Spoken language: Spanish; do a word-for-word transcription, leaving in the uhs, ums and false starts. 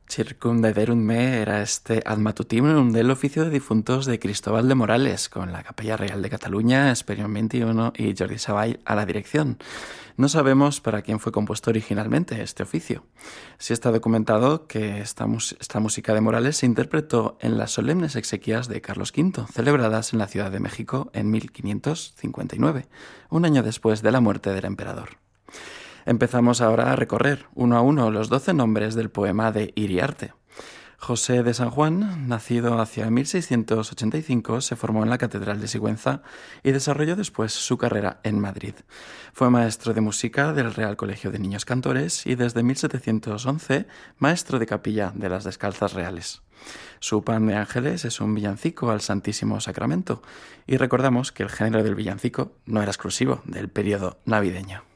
Circumdederunt me era este ad matutinum del oficio de difuntos de Cristóbal de Morales, con la Capella Real de Cataluña, Esperión veintiuno y Jordi Savall a la dirección. No sabemos para quién fue compuesto originalmente este oficio. Sí está documentado que esta, mus- esta música de Morales se interpretó en las solemnes exequias de Carlos quinto, celebradas en la Ciudad de México en mil quinientos cincuenta y nueve, un año después de la muerte del emperador. Empezamos ahora a recorrer uno a uno los doce nombres del poema de Iriarte. José de San Juan, nacido hacia mil seiscientos ochenta y cinco, se formó en la Catedral de Sigüenza y desarrolló después su carrera en Madrid. Fue maestro de música del Real Colegio de Niños Cantores y desde mil setecientos once maestro de capilla de las Descalzas Reales. Su Pan de Ángeles es un villancico al Santísimo Sacramento y recordamos que el género del villancico no era exclusivo del periodo navideño.